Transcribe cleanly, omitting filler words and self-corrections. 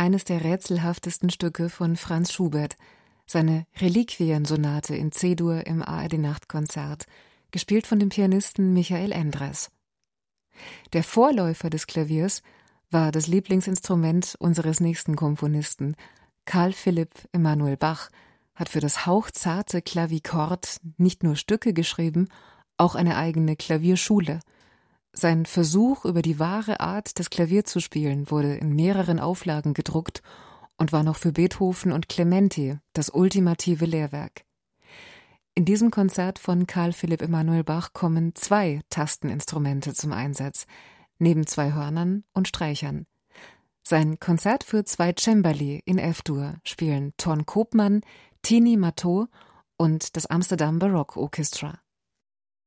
eines der rätselhaftesten Stücke von Franz Schubert, seine Reliquiensonate in C-Dur im ARD-Nachtkonzert, gespielt von dem Pianisten Michael Endres. Der Vorläufer des Klaviers war das Lieblingsinstrument unseres nächsten Komponisten. Carl Philipp Emanuel Bach hat für das hauchzarte Klavichord nicht nur Stücke geschrieben, auch eine eigene Klavierschule. Sein Versuch, über die wahre Art, das Klavier zu spielen, wurde in mehreren Auflagen gedruckt und war noch für Beethoven und Clementi das ultimative Lehrwerk. In diesem Konzert von Carl Philipp Emanuel Bach kommen 2 Tasteninstrumente zum Einsatz, neben 2 Hörnern und Streichern. Sein Konzert für 2 Cembali in F-Dur spielen Ton Koopman, Tini Matteau und das Amsterdam Baroque Orchestra.